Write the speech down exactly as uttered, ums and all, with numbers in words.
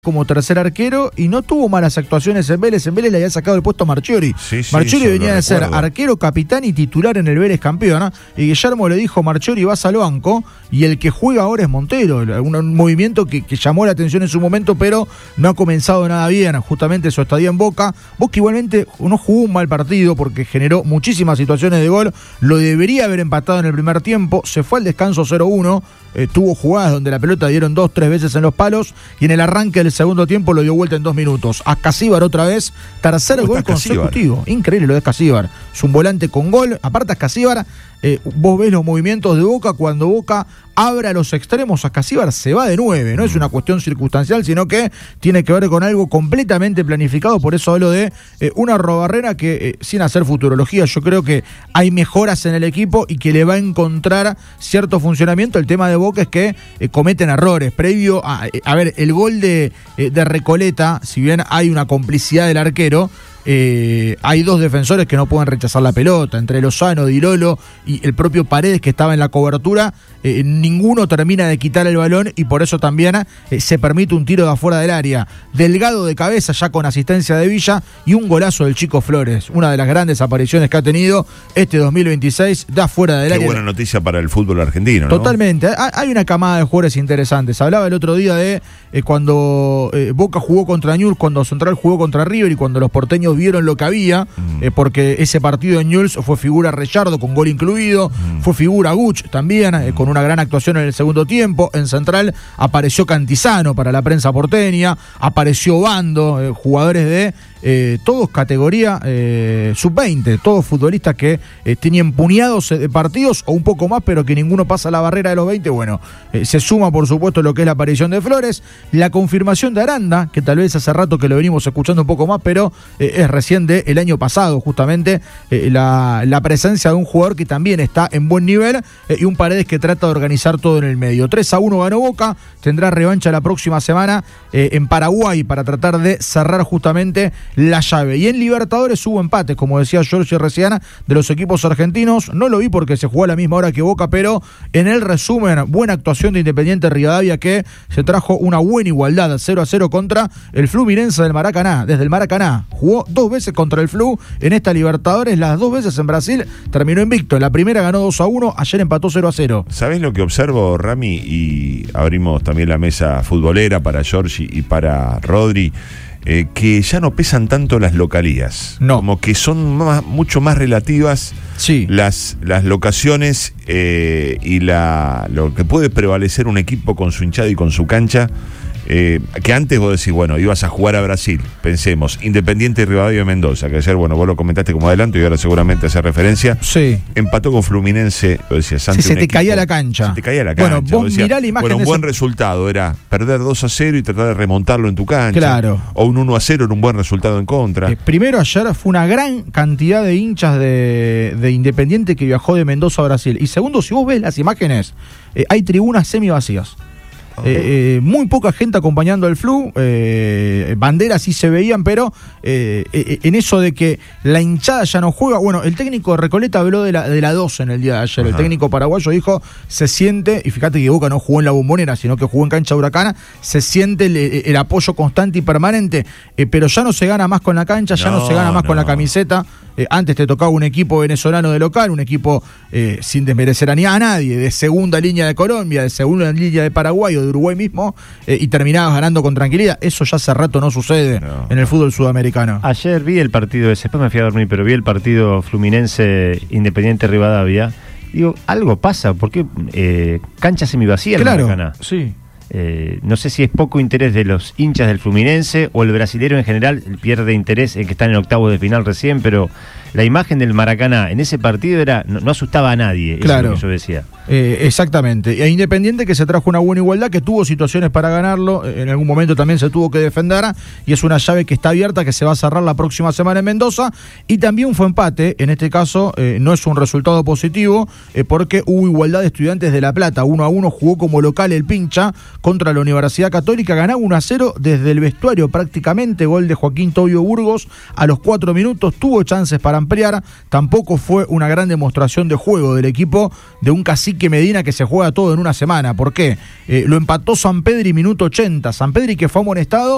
como tercer arquero y no tuvo malas actuaciones en Vélez. En Vélez le había sacado el puesto a Marchiori. Sí, sí, Marchiori venía de ser recuerdo. arquero, capitán y titular en el Vélez campeón, ¿eh? Y Guillermo le dijo: Marchiori, vas al banco, y el que juega ahora es Montero. Un, un movimiento que, que llamó la atención en su momento, pero no ha comenzado nada bien, justamente su estadía en Boca. Boca igualmente no jugó un mal partido porque generó muchísimas situaciones de gol, lo debería haber empatado en el primer tiempo, se fue al descanso cero uno, eh, tuvo jugadas donde la pelota dieron dos, tres veces en los palos, y en el arranque del segundo tiempo lo dio vuelta en dos minutos. Ascasíbar otra vez, tercer gol consecutivo. Increíble lo de Ascasíbar. Es un volante con gol. Aparte Ascasíbar, eh, vos ves los movimientos de Boca, cuando Boca abre a los extremos, Ascasíbar se va de nueve. No es una cuestión circunstancial, sino que tiene que ver con algo completamente planificado. Por eso hablo de eh, una Arrobarrena que, eh, sin hacer futurología, yo creo que hay mejoras en el equipo y que le va a encontrar cierto funcionamiento. El tema de Boca es que eh, cometen errores. Previo a, eh, a ver, el gol de, eh, de Recoleta, si bien hay una complicidad del arquero, Eh, hay dos defensores que no pueden rechazar la pelota, entre Lozano, Di Lolo y el propio Paredes, que estaba en la cobertura. Eh, ninguno termina de quitar el balón y por eso también eh, se permite un tiro de afuera del área. Delgado de cabeza, ya con asistencia de Villa, y un golazo del Chico Flores, una de las grandes apariciones que ha tenido este dos mil veintiséis de afuera del Qué área. Qué buena noticia para el fútbol argentino, ¿no? Totalmente. Hay una camada de jugadores interesantes. Hablaba el otro día de eh, cuando eh, Boca jugó contra Newell's, cuando Central jugó contra River y cuando los porteños vieron lo que había, mm. eh, porque ese partido en Newell's fue figura Reyardo con gol incluido, mm. fue figura Guch también, eh, con una gran actuación en el segundo tiempo. En Central apareció Cantizano para la prensa porteña, apareció Bando, eh, jugadores de eh, todos categoría eh, sub veinte, todos futbolistas que eh, tenían puñados de partidos o un poco más, pero que ninguno pasa la barrera de los veinte. Bueno, eh, se suma por supuesto lo que es la aparición de Flores, la confirmación de Aranda, que tal vez hace rato que lo venimos escuchando un poco más, pero eh, es recién de el año pasado, justamente, eh, la, la presencia de un jugador que también está en buen nivel, eh, y un Paredes que trata de organizar todo en el medio. tres a uno ganó Boca, tendrá revancha la próxima semana eh, en Paraguay para tratar de cerrar justamente la llave. Y en Libertadores hubo empate, como decía Giorgio recién, de los equipos argentinos. No lo vi porque se jugó a la misma hora que Boca, pero en el resumen, buena actuación de Independiente Rivadavia, que se trajo una buena igualdad, cero a cero contra el Fluminense del Maracaná. Desde el Maracaná jugó dos veces contra el Flu en esta Libertadores, las dos veces en Brasil, terminó invicto. En la primera ganó dos a uno, ayer empató cero a cero. ¿Sabés lo que observo, Rami? Y abrimos también la mesa futbolera para Giorgi y para Rodri. Eh, que ya no pesan tanto las localías, no. Como que son más, mucho más relativas, sí. las, las locaciones eh, y la, lo que puede prevalecer un equipo con su hinchada y con su cancha. Eh, que antes vos decís, bueno, ibas a jugar a Brasil, pensemos, Independiente Rivadavia de Mendoza, que ayer, bueno, vos lo comentaste como adelanto y ahora seguramente hace referencia. Sí. Empató con Fluminense, lo decías antes. Sí, se te equipo, caía la cancha. Se te caía la cancha. Bueno, vos decías, mirá la imagen. Bueno, un de buen ese... resultado era perder dos a cero y tratar de remontarlo en tu cancha. Claro. O un uno a cero era un buen resultado en contra. Eh, primero, ayer fue una gran cantidad de hinchas de, de Independiente que viajó de Mendoza a Brasil. Y segundo, si vos ves las imágenes, eh, hay tribunas semivacías. Okay. Eh, eh, muy poca gente acompañando al Flu, eh, banderas sí se veían, pero eh, eh, en eso de que la hinchada ya no juega. Bueno, el técnico de Recoleta habló de la, de la doce en el día de ayer. Ajá. El técnico paraguayo dijo, se siente, y fíjate que Boca no jugó en la Bombonera, sino que jugó en cancha Huracana, se siente el, el apoyo constante y permanente, eh, pero ya no se gana más con la cancha, ya no, no se gana más no. con la camiseta. Eh, antes te tocaba un equipo venezolano de local, un equipo eh, sin desmerecer a, ni a nadie, de segunda línea de Colombia, de segunda línea de Paraguay o de Uruguay mismo, eh, y terminabas ganando con tranquilidad. Eso ya hace rato no sucede no. en el fútbol sudamericano. Ayer vi el partido ese, después me fui a dormir, pero vi el partido Fluminense Independiente Rivadavia. Digo, algo pasa, porque eh, cancha semivacía en claro, Maracaná. Sí. Eh, no sé si es poco interés de los hinchas del Fluminense o el brasilero en general pierde interés en que están en octavos de final recién, pero la imagen del Maracaná en ese partido era no, no asustaba a nadie, claro. Eso es lo que yo decía. Eh, exactamente. E Independiente que se trajo una buena igualdad, que tuvo situaciones para ganarlo, en algún momento también se tuvo que defender, y es una llave que está abierta, que se va a cerrar la próxima semana en Mendoza. Y también fue empate, en este caso eh, no es un resultado positivo, eh, porque hubo igualdad de Estudiantes de La Plata, uno a uno, jugó como local el Pincha contra la Universidad Católica, ganaba uno a cero desde el vestuario prácticamente, gol de Joaquín Tobio Burgos a los cuatro minutos, tuvo chances para ampliar, tampoco fue una gran demostración de juego del equipo de un Cacique Medina que se juega todo en una semana. ¿Por qué? Eh, lo empató Sampedri minuto ochenta, Sampedri que fue amonestado